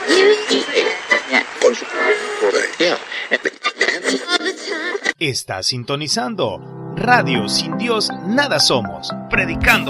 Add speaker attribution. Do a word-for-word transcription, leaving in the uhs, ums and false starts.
Speaker 1: Está sintonizando Radio Sin Dios Nada Somos, predicando